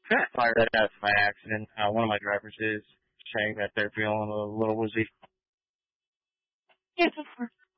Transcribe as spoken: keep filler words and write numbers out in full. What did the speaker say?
fired that out by accident. Uh, one of my drivers is saying that they're feeling a little woozy. Yes,